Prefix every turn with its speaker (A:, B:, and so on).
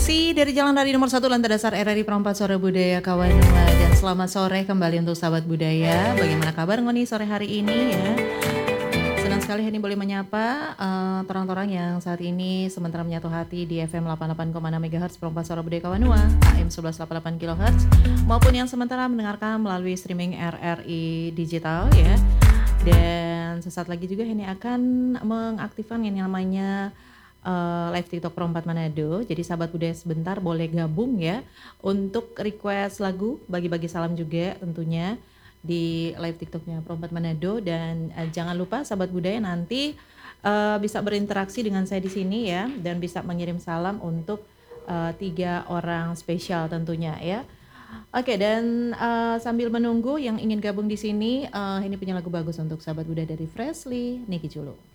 A: Masih dari Jalan Raya nomor 1 Lantai Dasar RRI Perempat Sore Budaya Kawanua. Dan selamat sore kembali untuk sahabat budaya. Bagaimana kabar ngoni sore hari ini ya? Senang sekali Heni boleh menyapa orang-orang yang saat ini sementara menyatu hati di FM 88,6 MHz Perempat Sore Budaya Kawanua, AM 1188 kHz, maupun yang sementara mendengarkan melalui streaming RRI Digital ya. Dan sesaat lagi juga Heni akan mengaktifkan yang namanya live TikTok Perempat Manado. Jadi sahabat budaya sebentar boleh gabung ya untuk request lagu, bagi-bagi salam juga tentunya di live TikToknya Perempat Manado. Dan jangan lupa sahabat budaya nanti bisa berinteraksi dengan saya di sini ya, dan bisa mengirim salam untuk 3 orang spesial tentunya ya. Oke, dan sambil menunggu yang ingin gabung di sini, ini punya lagu bagus untuk sahabat budaya dari Freshly, Niki Culo.